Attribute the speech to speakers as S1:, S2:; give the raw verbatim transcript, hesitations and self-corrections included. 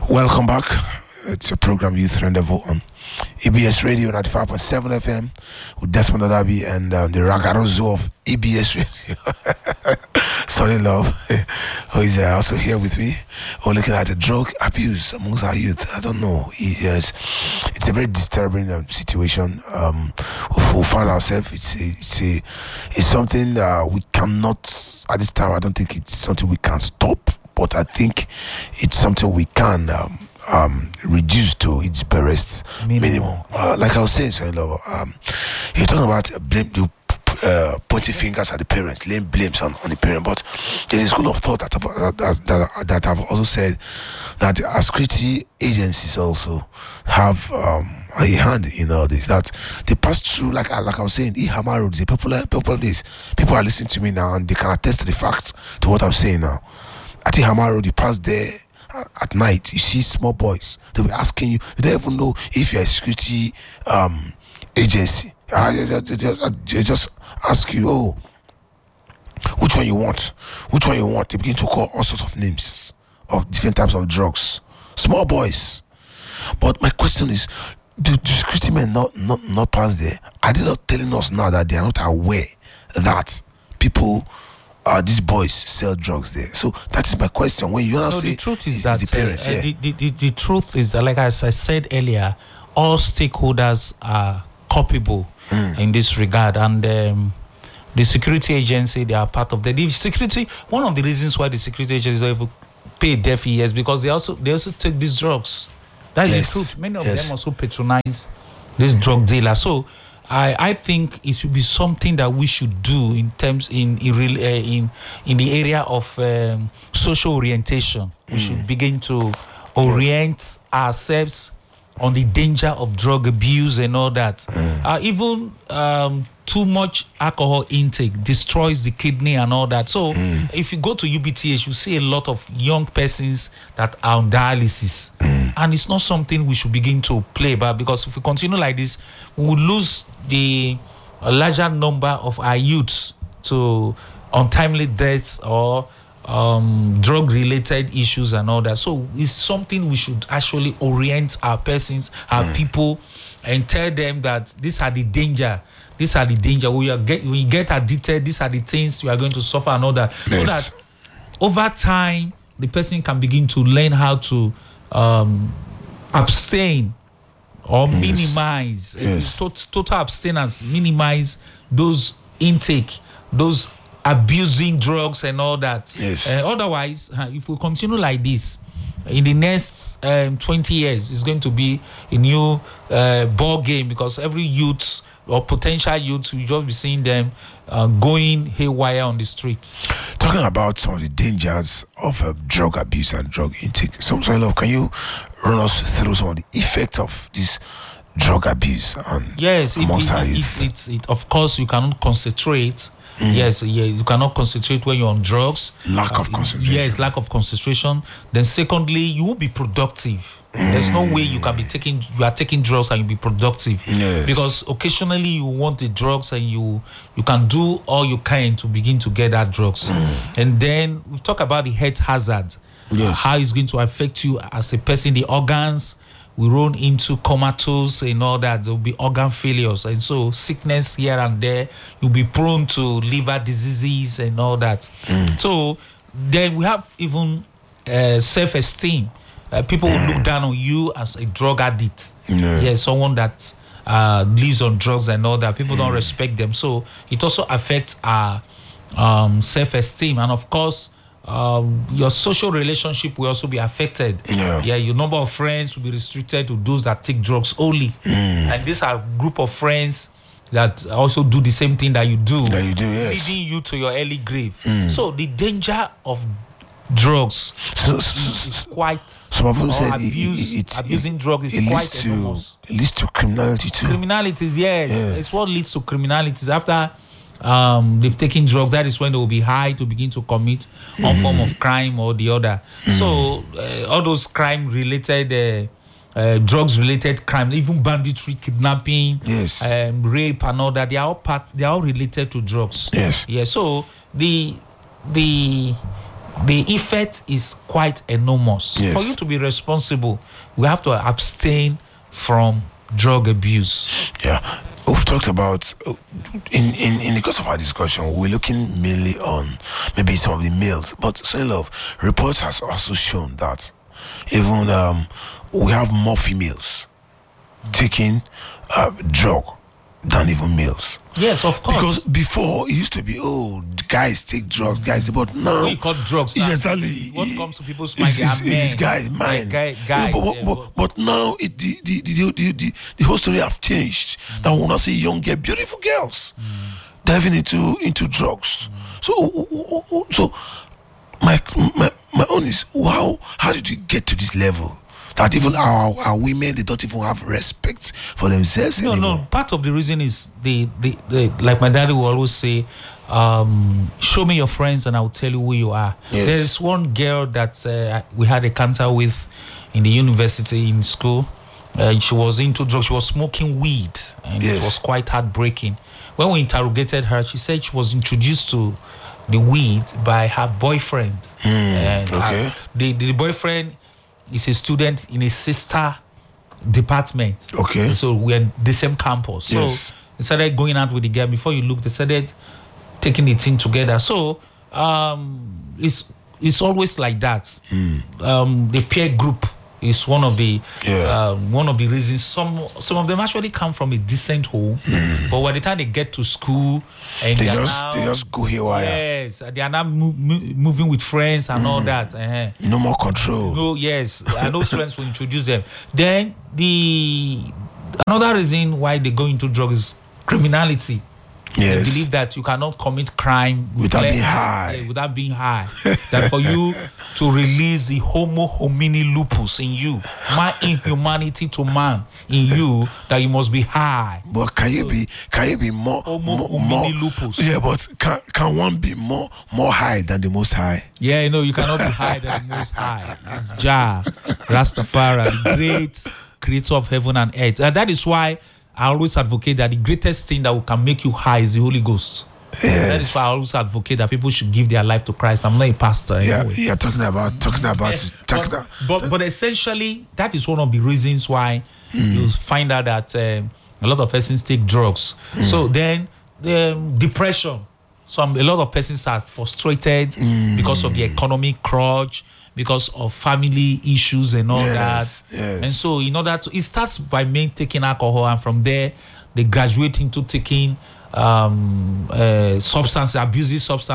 S1: Welcome back. It's a program Youth Rendezvous on E B S Radio ninety-five point seven F M with Desmond Adabi and um, the Ragarozo of E B S Radio. Sorry, love, who is uh, also here with me. We're looking at the drug abuse amongst our youth. I don't know. Yes, it's a very disturbing um, situation. Um, we, we find ourselves. It's a, it's a, it's something uh, we cannot at this time. I don't think it's something we can stop, but I think it's something we can um, um, reduce to its barest minimum. minimum. Uh, like I was saying, so love, um, you're talking about uh, blame. You Uh, pointing fingers at the parents, laying blames on, on the parent, but there's a school of thought that have, that, that, that have also said that the security agencies also have um, a hand in all this. That they pass through, like like I was saying, Ihama Road is a popular popular place. People are listening to me now, and they can attest to the facts to what I'm saying now. At Ihama Road, you pass there at night, you see small boys. They'll be asking you. You don't even know if you're a security um, agency. I just, just, just ask you, oh, which one you want? Which one you want? They begin to call all sorts of names of different types of drugs. Small boys. But my question is, do, do security men not, not, not pass there? Are they not telling us now that they are not aware that people, uh, these boys sell drugs there? So that is my question. When you now
S2: no,
S1: say
S2: the truth is
S1: it's
S2: that
S1: the parents,
S2: uh,
S1: yeah.
S2: the, the, the, the truth is that, like as I said earlier, all stakeholders are culpable mm. in this regard, and um, the security agency, they are part of the, the security. One of the reasons why the security agencies don't even pay deaf ears because they also they also take these drugs. That's yes. the truth. Many of yes. them also patronize this drug dealer. So I I think it should be something that we should do in terms in in uh, in, in the area of um, social orientation. Mm. We should begin to orient yes. ourselves on the danger of drug abuse and all that. Mm. Uh, even um, too much alcohol intake destroys the kidney and all that. So mm. if you go to U B T H, you see a lot of young persons that are on dialysis. Mm. And it's not something we should begin to play about, because if we continue like this, we will lose the a larger number of our youths to untimely deaths or um drug related issues and all that. So it's something we should actually orient our persons, our mm. people, and tell them that these are the danger these are the danger when you get when you get addicted, these are the things you are going to suffer and all that. Yes. So that over time the person can begin to learn how to um abstain or yes. minimize yes. total, total abstinence, minimize those intake, those abusing drugs and all that.
S1: Yes.
S2: Uh, otherwise, uh, if we continue like this, in the next um, twenty years, it's going to be a new uh, ball game, because every youth or potential youth, will just be seeing them uh, going haywire on the streets.
S1: Talking about some of the dangers of uh, drug abuse and drug intake, so, so love, can you run us through some of the effects of this drug abuse on
S2: yes,
S1: amongst
S2: it,
S1: our
S2: it,
S1: youth?
S2: It, it, it, of course, you cannot concentrate. Mm. Yes, yeah, you cannot concentrate when you're on drugs.
S1: Lack uh, of concentration.
S2: Yes, lack of concentration. Then secondly, you will be productive. Mm. There's no way you can be taking you are taking drugs and you'll be productive.
S1: Yes.
S2: Because occasionally you want the drugs and you you can do all you can to begin to get that drugs. Mm. And then we talk about the health hazard.
S1: Yes.
S2: Uh, how it's going to affect you as a person, the organs. We run into comatose and all that. There will be organ failures, and so sickness here and there. You'll be prone to liver diseases and all that. Mm. So then we have even uh, self-esteem. Uh, people mm. will look down on you as a drug addict. Yeah, yeah someone that uh, lives on drugs and all that. People mm. don't respect them. So it also affects our um, self-esteem, and of course, Um, your social relationship will also be affected.
S1: Yeah.
S2: yeah, your number of friends will be restricted to those that take drugs only. Mm. And these are a group of friends that also do the same thing that you do,
S1: that you do yes.
S2: leading you to your early grave. Mm. So the danger of drugs
S1: so,
S2: is,
S1: so,
S2: is quite.
S1: Some of them said
S2: abuse,
S1: it, it,
S2: abusing
S1: it,
S2: drugs is
S1: it
S2: quite
S1: to,
S2: enormous.
S1: It leads to criminality too.
S2: Criminality, yes.
S1: yes.
S2: It's what leads to criminality. After Um, they've taken drugs, that is when they will be high to begin to commit mm. one form of crime or the other. Mm. So uh, all those crime related uh, uh, drugs related crime, even banditry, kidnapping,
S1: yes.
S2: um, rape and all that, they are all part, they are all related to drugs.
S1: Yes.
S2: Yeah. So the the the effect is quite enormous.
S1: Yes.
S2: For you to be responsible, we have to abstain from drug abuse.
S1: Yeah, we've talked about uh, in, in in the course of our discussion, we're looking mainly on maybe some of the males, but Sunny Love, reports has also shown that even um, we have more females taking uh, drug than even males.
S2: Yes, of course.
S1: Because before it used to be, oh, guys take drugs, guys, but now
S2: What you call drugs?
S1: Yeah,
S2: now,
S1: exactly.
S2: What comes to people's mind?
S1: It's,
S2: They
S1: it's,
S2: are men.
S1: it's guys, mine.
S2: Guy, guys.
S1: but,
S2: yeah,
S1: but,
S2: but-
S1: but now it, the, the, the, the, the, the whole story have changed.
S2: Mm.
S1: Now we want to see young girl, beautiful girls diving into into drugs.
S2: Mm.
S1: So so my, my my own is, wow, how did we get to this level? That even our, our women, they don't even have respect for themselves
S2: No,
S1: anymore.
S2: no. Part of the reason is the, the, the like my daddy will always say, um, show me your friends and I'll tell you who you are.
S1: Yes.
S2: There's one girl that uh, we had a encounter with in the university, in school. Uh, she was into drugs. She was smoking weed, and
S1: Yes.
S2: it was quite heartbreaking. When we interrogated her, she said she was introduced to the weed by her boyfriend. and
S1: okay.
S2: her- the, the boyfriend is a student in a sister department.
S1: Okay.
S2: So we're the same campus. So
S1: Yes.
S2: they started going out with the girl. Before you look, they started taking the thing together. So um, it's it's always like that. Um, the peer group is one of the
S1: Yeah.
S2: uh, one of the reasons. Some some of them actually come from a decent home, but by the time they get to school and
S1: They
S2: are
S1: just
S2: now,
S1: they just go haywire.
S2: yes, they are now mo- mo- moving with friends and all that. uh
S1: No more control.
S2: No, yes, and those friends will introduce them. Then the another reason why they go into drugs is criminality. They
S1: Yes.
S2: believe that you cannot commit crime with
S1: Without
S2: clear
S1: being
S2: eye-
S1: high.
S2: yeah, without being high. That for you to release the homo homini lupus in you, my inhumanity to man in you, that you must be high.
S1: But can you be can you be more
S2: Homo
S1: more,
S2: homini
S1: more
S2: lupus.
S1: Yeah, but can can one be more more high than the most high?
S2: Yeah, you know, you cannot be higher than the most high. It's Jah, Rastafari, the great creator of heaven and earth. And that is why I always advocate that the greatest thing that can make you high is the Holy Ghost. That is why I always advocate that people should give their life to Christ. I'm not a pastor.
S1: Yeah,
S2: Anyway.
S1: you're talking about talking about
S2: Eh,
S1: talking
S2: but,
S1: about
S2: but, but essentially, that is one of the reasons why you find out that um, a lot of persons take drugs. So then, um, depression. Some a lot of persons are frustrated because of the economic crunch, because of family issues and all
S1: Yes,
S2: that.
S1: yes.
S2: And so, in order to, it starts by men taking alcohol, and from there, they graduate into taking um, uh, substance abusive substance.